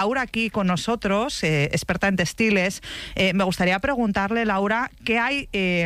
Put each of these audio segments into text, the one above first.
Laura aquí con nosotros, experta en textiles. Me gustaría preguntarle, Laura, ¿qué hay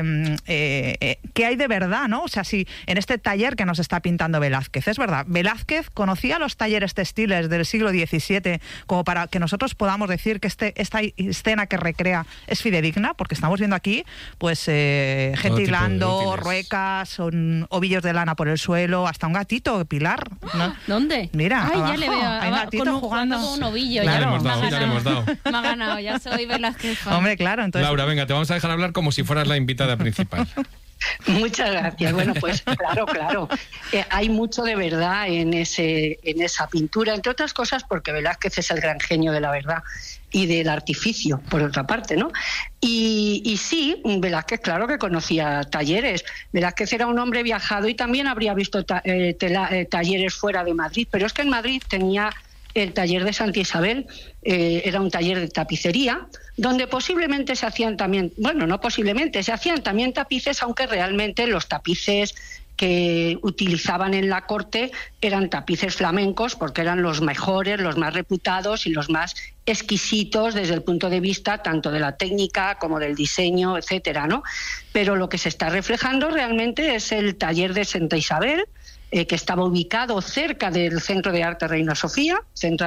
de verdad, ¿no? O sea, si en este taller que nos está pintando Velázquez, es verdad, Velázquez conocía los talleres textiles del siglo XVII como para que nosotros podamos decir que esta escena que recrea es fidedigna, porque estamos viendo aquí, pues, gente hilando, ruecas, ovillos de lana por el suelo, hasta un gatito, Pilar, ¿no? ¿Dónde? Mira, ay, abajo, ya le veo, hay un gatito jugando con un ovillo. Claro, ya le hemos dado. Me ha ganado, ya soy Velázquez fan. Hombre, claro, entonces... Laura, venga, te vamos a dejar hablar como si fueras la invitada principal. Muchas gracias. Bueno, pues claro. Hay mucho de verdad en esa pintura, entre otras cosas porque Velázquez es el gran genio de la verdad y del artificio, por otra parte, ¿no? Y sí, Velázquez, claro que conocía talleres. Velázquez era un hombre viajado y también habría visto talleres fuera de Madrid, pero es que en Madrid tenía el taller de Santa Isabel, era un taller de tapicería, donde posiblemente se hacían también, bueno, no posiblemente, se hacían también tapices, aunque realmente los tapices que utilizaban en la corte eran tapices flamencos, porque eran los mejores, los más reputados y los más exquisitos desde el punto de vista tanto de la técnica como del diseño, etcétera, ¿no? Pero lo que se está reflejando realmente es el taller de Santa Isabel, que estaba ubicado cerca del Centro de Arte Reina Sofía,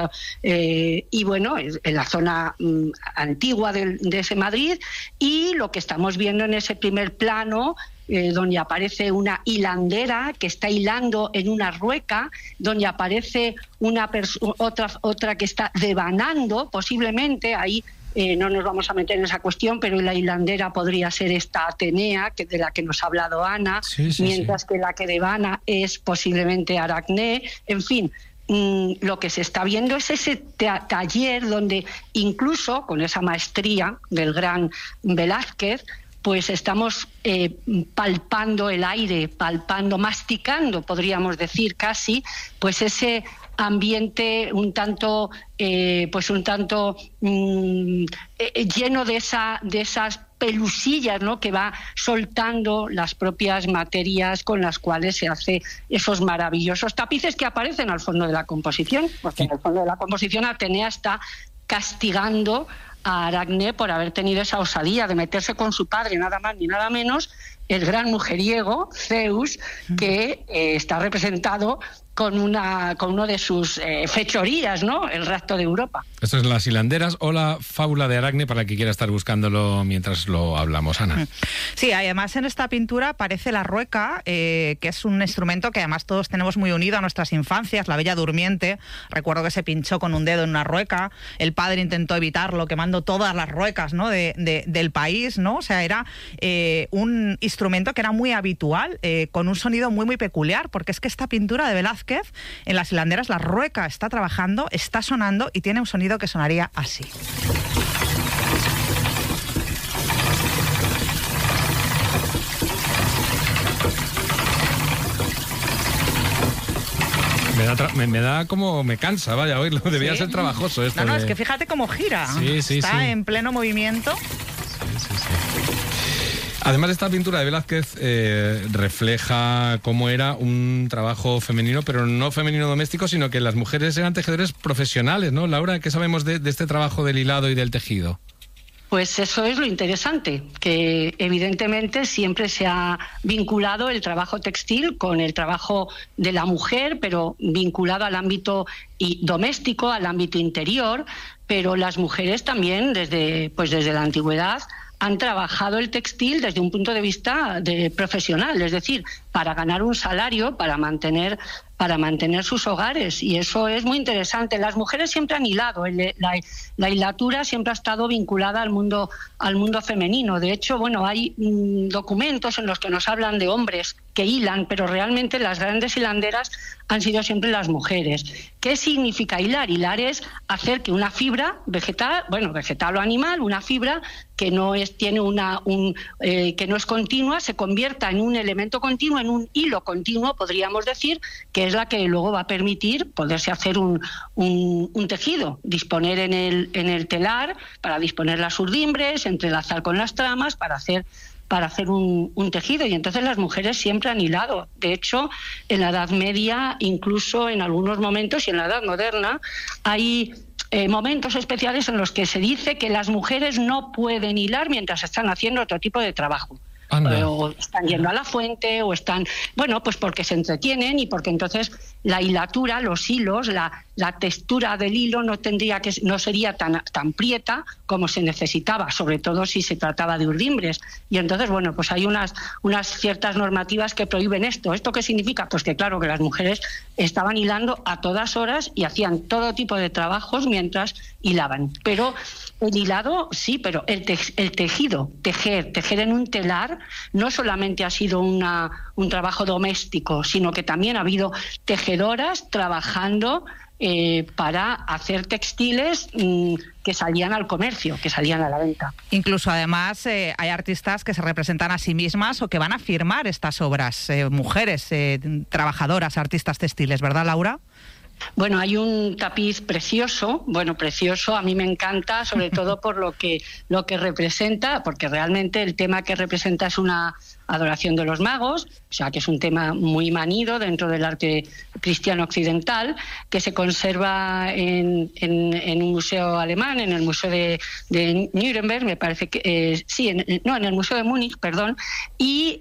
y bueno, en la zona antigua de ese Madrid, y lo que estamos viendo en ese primer plano, donde aparece una hilandera que está hilando en una rueca, donde aparece otra que está devanando, posiblemente ahí. No nos vamos a meter en esa cuestión, pero la hilandera podría ser esta Atenea, de la que nos ha hablado Ana, mientras que la que devana es posiblemente Aracné. En fin, lo que se está viendo es ese taller donde incluso con esa maestría del gran Velázquez, pues estamos palpando el aire, masticando, podríamos decir casi, pues ese ambiente un tanto lleno de esas pelusillas, ¿no?, que va soltando las propias materias con las cuales se hace esos maravillosos tapices que aparecen al fondo de la composición, porque en el fondo de la composición Atenea está castigando a Aracné por haber tenido esa osadía de meterse con su padre, nada más ni nada menos, el gran mujeriego Zeus, que está representado con uno de sus fechorías, ¿no?, el rapto de Europa. Esto es Las hilanderas o la fábula de Aracne, para el que quiera estar buscándolo mientras lo hablamos, Ana. Sí, además en esta pintura aparece la rueca, que es un instrumento que además todos tenemos muy unido a nuestras infancias, la Bella Durmiente. Recuerdo que se pinchó con un dedo en una rueca, el padre intentó evitarlo quemando todas las ruecas, ¿no?, del país, ¿no? O sea, era un instrumento que era muy habitual, con un sonido muy, muy peculiar, porque es que esta pintura de Velázquez, en Las hilanderas, la rueca está trabajando, está sonando y tiene un sonido que sonaría así. Me da como... me cansa, vaya, oírlo. Debía ser trabajoso esto. No, es que fíjate cómo gira. Sí, está en pleno movimiento. Sí. Además, esta pintura de Velázquez refleja cómo era un trabajo femenino, pero no femenino doméstico, sino que las mujeres eran tejedores profesionales, ¿no? Laura, ¿qué sabemos de este trabajo del hilado y del tejido? Pues eso es lo interesante, que evidentemente siempre se ha vinculado el trabajo textil con el trabajo de la mujer, pero vinculado al ámbito doméstico, al ámbito interior, pero las mujeres también desde la antigüedad han trabajado el textil desde un punto de vista profesional, es decir, para ganar un salario, para mantener sus hogares, y eso es muy interesante. Las mujeres siempre han hilado, la hilatura siempre ha estado vinculada al mundo femenino. De hecho, bueno, hay documentos en los que nos hablan de hombres que hilan, pero realmente las grandes hilanderas han sido siempre las mujeres. ¿Qué significa hilar? Hilar es hacer que una fibra vegetal o animal, una fibra que no es continua, se convierta en un elemento continuo, en un hilo continuo, podríamos decir, que es la que luego va a permitir poderse hacer un tejido, disponer en el telar, para disponer las urdimbres, entrelazar con las tramas, para hacer un tejido. Y entonces las mujeres siempre han hilado. De hecho, en la Edad Media, incluso en algunos momentos, y en la Edad Moderna, hay momentos especiales en los que se dice que las mujeres no pueden hilar mientras están haciendo otro tipo de trabajo. O están yendo a la fuente, o están, bueno, pues porque se entretienen y porque entonces la hilatura, los hilos, la textura del hilo no sería tan prieta como se necesitaba, sobre todo si se trataba de urdimbres. Y entonces, bueno, pues hay unas ciertas normativas que prohíben esto. ¿Esto qué significa? Pues que claro, que las mujeres estaban hilando a todas horas y hacían todo tipo de trabajos mientras hilaban. Pero el hilado, sí, pero el tejido, tejer en un telar, no solamente ha sido un trabajo doméstico, sino que también ha habido tejedoras trabajando para hacer textiles que salían al comercio, que salían a la venta. Incluso, además, hay artistas que se representan a sí mismas o que van a firmar estas obras, mujeres trabajadoras, artistas textiles, ¿verdad, Laura? Bueno, hay un tapiz precioso, a mí me encanta, sobre todo por lo que representa, porque realmente el tema que representa es una adoración de los magos, o sea que es un tema muy manido dentro del arte cristiano occidental, que se conserva en un museo alemán, en el museo de Nuremberg, me parece que en el museo de Múnich, perdón, y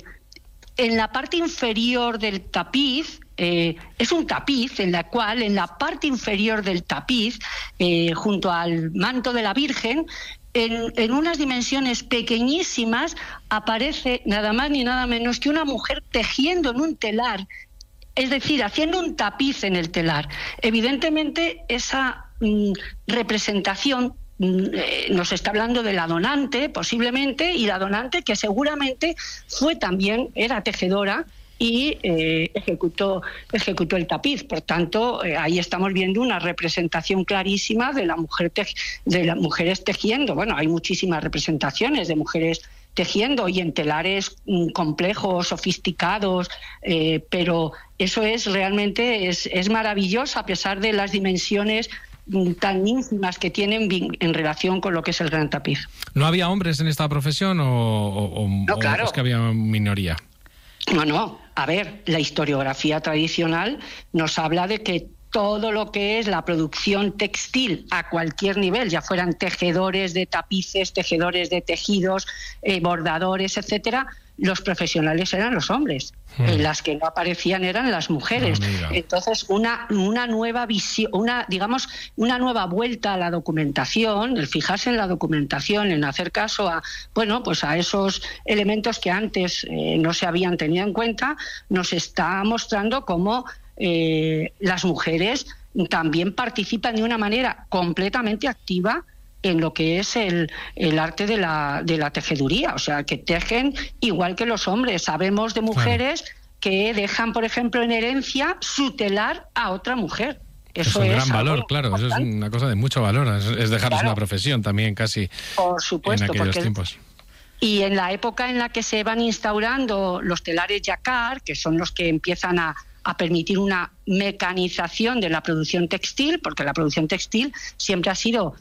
en la parte inferior del tapiz, es un tapiz en la cual, en la parte inferior del tapiz, junto al manto de la Virgen, en unas dimensiones pequeñísimas, aparece nada más ni nada menos que una mujer tejiendo en un telar, es decir, haciendo un tapiz en el telar. Evidentemente, esa representación nos está hablando de la donante, posiblemente, y la donante que seguramente era tejedora y ejecutó el tapiz. Por tanto, ahí estamos viendo una representación clarísima de de las mujeres tejiendo. Bueno, hay muchísimas representaciones de mujeres tejiendo y en telares complejos, sofisticados, pero eso realmente es maravilloso a pesar de las dimensiones tan ínfimas que tienen en relación con lo que es el gran tapiz. ¿No había hombres en esta profesión no, claro. o es que había minoría? No. A ver, la historiografía tradicional nos habla de que todo lo que es la producción textil a cualquier nivel, ya fueran tejedores de tapices, tejedores de tejidos, bordadores, etcétera, los profesionales eran los hombres. Las que no aparecían eran las mujeres. Entonces, una nueva visión, una nueva vuelta a la documentación, el fijarse en la documentación, en hacer caso a esos elementos que antes no se habían tenido en cuenta, nos está mostrando cómo las mujeres también participan de una manera completamente activa en lo que es el arte de la tejeduría, o sea, que tejen igual que los hombres. Sabemos de mujeres que dejan, por ejemplo, en herencia su telar a otra mujer. Eso es un gran valor, claro, eso es una cosa de mucho valor, es dejarles una profesión también casi. Por supuesto, en aquellos tiempos. Y en la época en la que se van instaurando los telares jacquard, que son los que empiezan a permitir una mecanización de la producción textil, porque la producción textil siempre ha sido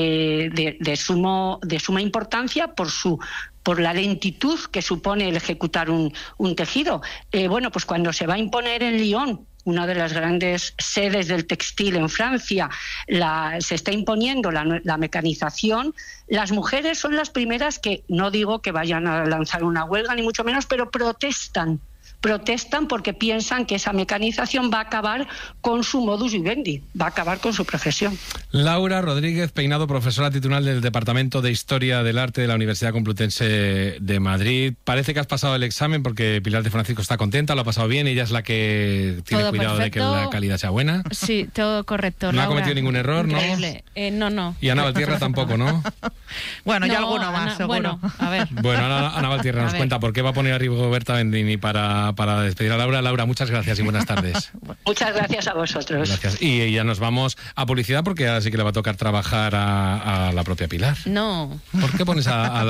de suma importancia por la lentitud que supone el ejecutar un tejido. Pues cuando se va a imponer en Lyon, una de las grandes sedes del textil en Francia, se está imponiendo la mecanización, las mujeres son las primeras que, no digo que vayan a lanzar una huelga ni mucho menos, pero protestan porque piensan que esa mecanización va a acabar con su modus vivendi, va a acabar con su profesión. Laura Rodríguez Peinado, profesora titular del Departamento de Historia del Arte de la Universidad Complutense de Madrid. Parece que has pasado el examen porque Pilar de Francisco está contenta, lo ha pasado bien, ella es la que tiene todo cuidado perfecto. De que la calidad sea buena. Sí, todo correcto. No Laura, ha cometido ningún error, increíble. ¿no? Y Ana Valtierra tampoco, ¿no? Bueno, ya alguno más, seguro. Bueno, a ver. Bueno, Ana Valtierra nos cuenta por qué va a poner a Rigoberta Bendini para despedir a Laura. Laura, muchas gracias y buenas tardes. Muchas gracias a vosotros. Gracias. Y ya nos vamos a publicidad porque ahora sí que le va a tocar trabajar a la propia Pilar. No. ¿Por qué pones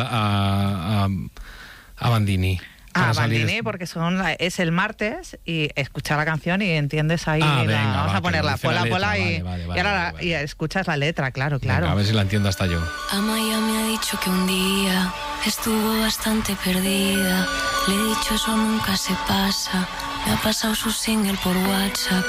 a Bandini? Bandini, porque es el martes y escuchar la canción y entiendes ahí. Vamos a ponerla, ponla y escuchas la letra, claro. Venga, a ver si la entiendo hasta yo. Amaya me ha dicho que un día estuvo bastante perdida. Le he dicho eso nunca se pasa. Me ha pasado su single por WhatsApp.